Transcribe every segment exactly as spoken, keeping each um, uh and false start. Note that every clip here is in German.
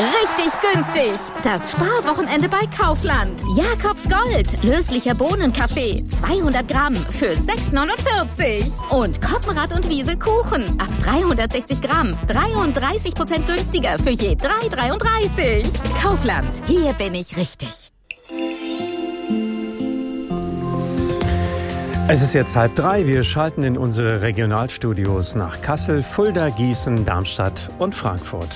Richtig günstig. Das Sparwochenende bei Kaufland. Jakobs Gold. Löslicher Bohnenkaffee. zweihundert Gramm für sechs neunundvierzig. Und Koppenrad und Wiesel Kuchen. Ab dreihundertsechzig Gramm. dreiunddreißig Prozent günstiger für je drei dreiunddreißig. Kaufland. Hier bin ich richtig. Es ist jetzt halb drei. Wir schalten in unsere Regionalstudios nach Kassel, Fulda, Gießen, Darmstadt und Frankfurt.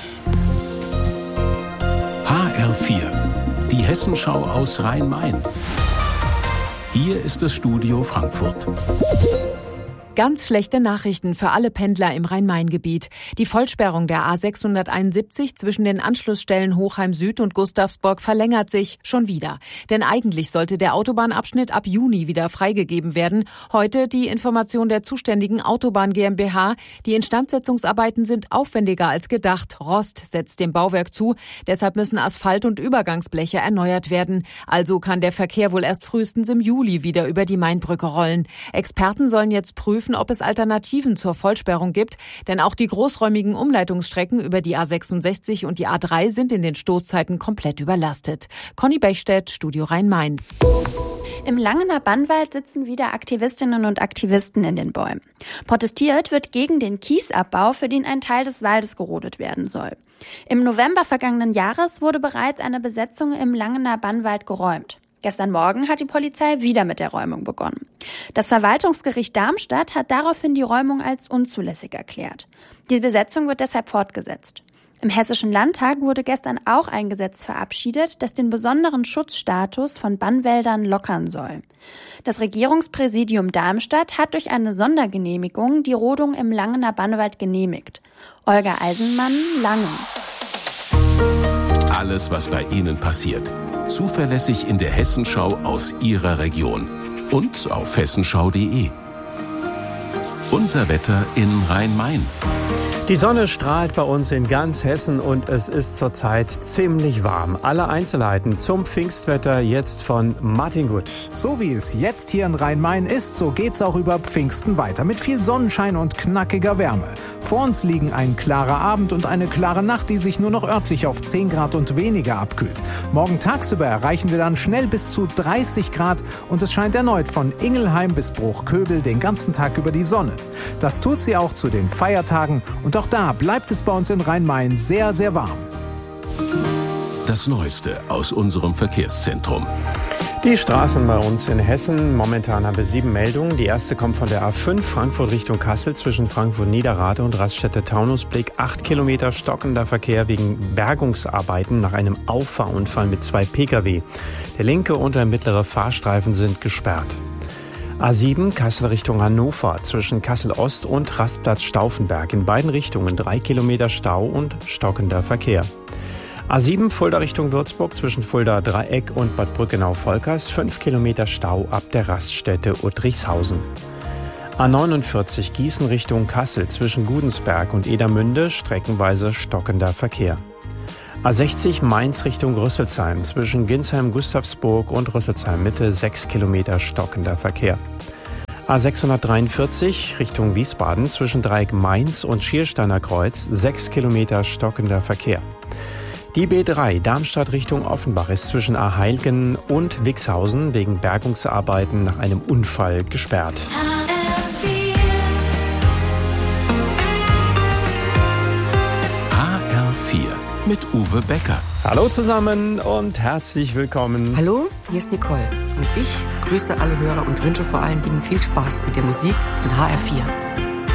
H R vier, die Hessenschau aus Rhein-Main. Hier ist das Studio Frankfurt. Ganz schlechte Nachrichten für alle Pendler im Rhein-Main-Gebiet. Die Vollsperrung der A sechshunderteinundsiebzig zwischen den Anschlussstellen Hochheim Süd und Gustavsburg verlängert sich schon wieder. Denn eigentlich sollte der Autobahnabschnitt ab Juni wieder freigegeben werden. Heute die Information der zuständigen Autobahn GmbH. Die Instandsetzungsarbeiten sind aufwendiger als gedacht. Rost setzt dem Bauwerk zu. Deshalb müssen Asphalt- und Übergangsbleche erneuert werden. Also kann der Verkehr wohl erst frühestens im Juli wieder über die Mainbrücke rollen. Experten sollen jetzt prüfen, ob es Alternativen zur Vollsperrung gibt, denn auch die großräumigen Umleitungsstrecken über die A sechsundsechzig und die A drei sind in den Stoßzeiten komplett überlastet. Conny Bechstedt, Studio Rhein-Main. Im Langener Bannwald sitzen wieder Aktivistinnen und Aktivisten in den Bäumen. Protestiert wird gegen den Kiesabbau, für den ein Teil des Waldes gerodet werden soll. Im November vergangenen Jahres wurde bereits eine Besetzung im Langener Bannwald geräumt. Gestern Morgen hat die Polizei wieder mit der Räumung begonnen. Das Verwaltungsgericht Darmstadt hat daraufhin die Räumung als unzulässig erklärt. Die Besetzung wird deshalb fortgesetzt. Im Hessischen Landtag wurde gestern auch ein Gesetz verabschiedet, das den besonderen Schutzstatus von Bannwäldern lockern soll. Das Regierungspräsidium Darmstadt hat durch eine Sondergenehmigung die Rodung im Langener Bannwald genehmigt. Olga Eisenmann, Langen. Alles, was bei Ihnen passiert. Zuverlässig in der Hessenschau aus Ihrer Region und auf hessenschau punkt de. Unser Wetter in Rhein-Main. Die Sonne strahlt bei uns in ganz Hessen und es ist zurzeit ziemlich warm. Alle Einzelheiten zum Pfingstwetter jetzt von Martin Gut. So wie es jetzt hier in Rhein-Main ist, so geht's auch über Pfingsten weiter mit viel Sonnenschein und knackiger Wärme. Vor uns liegen ein klarer Abend und eine klare Nacht, die sich nur noch örtlich auf zehn Grad und weniger abkühlt. Morgen tagsüber erreichen wir dann schnell bis zu dreißig Grad und es scheint erneut von Ingelheim bis Bruchköbel den ganzen Tag über die Sonne. Das tut sie auch zu den Feiertagen und auch da bleibt es bei uns in Rhein-Main sehr, sehr warm. Das Neueste aus unserem Verkehrszentrum. Die Straßen bei uns in Hessen. Momentan haben wir sieben Meldungen. Die erste kommt von der A fünf Frankfurt Richtung Kassel zwischen Frankfurt-Niederrade und Raststätte-Taunusblick. Acht Kilometer stockender Verkehr wegen Bergungsarbeiten nach einem Auffahrunfall mit zwei Pkw. Der linke und der mittlere Fahrstreifen sind gesperrt. A sieben Kassel Richtung Hannover zwischen Kassel-Ost und Rastplatz Stauffenberg. In beiden Richtungen drei Kilometer Stau und stockender Verkehr. A sieben Fulda Richtung Würzburg zwischen Fulda Dreieck und Bad Brückenau-Volkers. fünf Kilometer Stau ab der Raststätte Uttrichshausen. A neunundvierzig Gießen Richtung Kassel zwischen Gudensberg und Edermünde. Streckenweise stockender Verkehr. A sechzig Mainz Richtung Rüsselsheim zwischen Ginsheim-Gustavsburg und Rüsselsheim-Mitte sechs Kilometer stockender Verkehr. A sechshundertdreiundvierzig Richtung Wiesbaden zwischen Dreieck Mainz und Schiersteiner Kreuz sechs Kilometer stockender Verkehr. Die B drei Darmstadt Richtung Offenbach ist zwischen Aheilgen und Wixhausen wegen Bergungsarbeiten nach einem Unfall gesperrt. H R vier mit Uwe Becker. Hallo zusammen und herzlich willkommen. Hallo, hier ist Nicole und ich grüße alle Hörer und wünsche vor allen Dingen viel Spaß mit der Musik von H R vier.